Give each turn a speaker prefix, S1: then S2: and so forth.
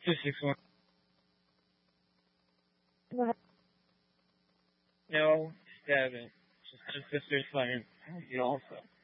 S1: 261.
S2: What?
S1: No, stab it. Just there's fire. You also.